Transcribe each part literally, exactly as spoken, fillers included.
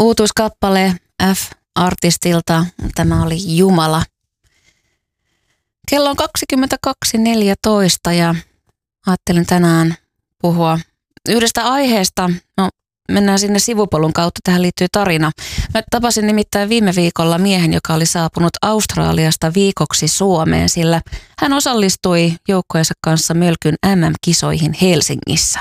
Uutuuskappale F-artistilta. Tämä oli Jumala. Kello on kaksikymmentäkaksi neljätoista ja ajattelin tänään puhua yhdestä aiheesta. No, mennään sinne sivupolun kautta. Tähän liittyy tarina. Mä tapasin nimittäin viime viikolla miehen, joka oli saapunut Australiasta viikoksi Suomeen, sillä hän osallistui joukkojensa kanssa Mölkyn M M-kisoihin Helsingissä.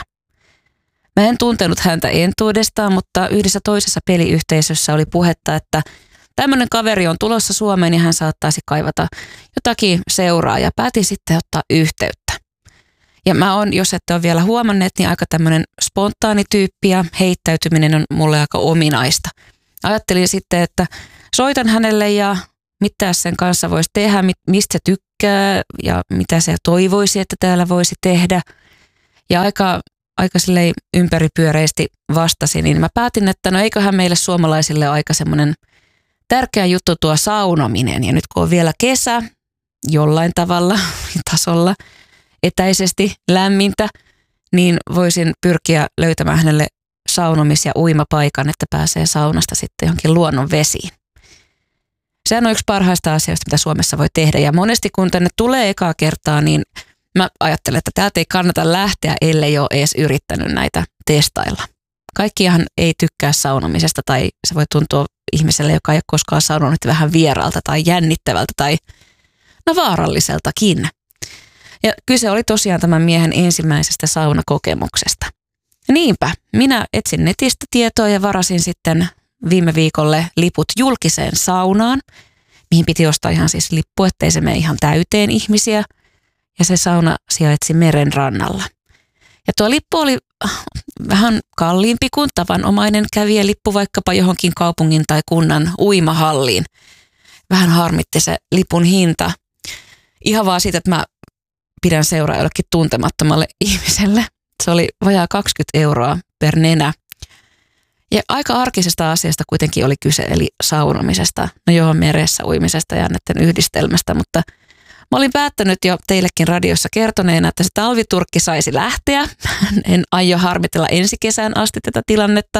Mä en tuntenut häntä entuudestaan, mutta yhdessä toisessa peliyhteisössä oli puhetta, että tämmöinen kaveri on tulossa Suomeen ja hän saattaisi kaivata jotakin seuraa ja päätin sitten ottaa yhteyttä. Ja mä oon, jos ette ole vielä huomanneet, niin aika tämmöinen spontaani tyyppi ja heittäytyminen on mulle aika ominaista. Ajattelin sitten, että soitan hänelle ja mitä sen kanssa voisi tehdä, mistä se tykkää ja mitä se toivoisi, että täällä voisi tehdä. Ja aika... aika silleen ympäripyöreisesti vastasin, niin mä päätin, että no eiköhän meille suomalaisille ole aika semmoinen tärkeä juttu tuo saunominen. Ja nyt kun on vielä kesä jollain tavalla, tasolla, etäisesti lämmintä, niin voisin pyrkiä löytämään hänelle saunomis- ja uimapaikan, että pääsee saunasta sitten johonkin luonnon vesiin. Sehän on yksi parhaista asioista, mitä Suomessa voi tehdä. Ja monesti kun tänne tulee ekaa kertaa, niin mä ajattelen, että täältä ei kannata lähteä, ellei ole edes yrittänyt näitä testailla. Kaikkihan ei tykkää saunomisesta tai se voi tuntua ihmiselle, joka ei ole koskaan saunonut, vähän vieraalta tai jännittävältä tai no vaaralliseltakin. Ja kyse oli tosiaan tämän miehen ensimmäisestä saunakokemuksesta. Ja niinpä, minä etsin netistä tietoa ja varasin sitten viime viikolle liput julkiseen saunaan, mihin piti ostaa ihan siis lippu, ettei se mene ihan täyteen ihmisiä. Ja se sauna sijaitsi meren rannalla. Ja tuo lippu oli vähän kalliimpi kuin tavanomainen kävijälippu vaikkapa johonkin kaupungin tai kunnan uimahalliin. Vähän harmitti se lipun hinta. Ihan vaan siitä, että mä pidän seuraa jollekin tuntemattomalle ihmiselle. Se oli vajaa kaksikymmentä euroa per nenä. Ja aika arkisesta asiasta kuitenkin oli kyse, eli saunomisesta. No joo, meressä uimisesta ja näiden yhdistelmästä, mutta mä olin päättänyt jo teillekin radiossa kertoneena, että se talviturkki saisi lähteä. En aio harmitella ensi kesään asti tätä tilannetta.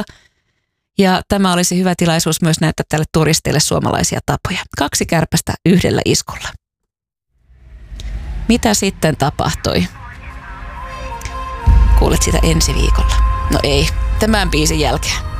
Ja tämä olisi hyvä tilaisuus myös näyttää tälle turistille suomalaisia tapoja. Kaksi kärpästä yhdellä iskulla. Mitä sitten tapahtui? Kuulet sitä ensi viikolla. No ei, tämän biisin jälkeen.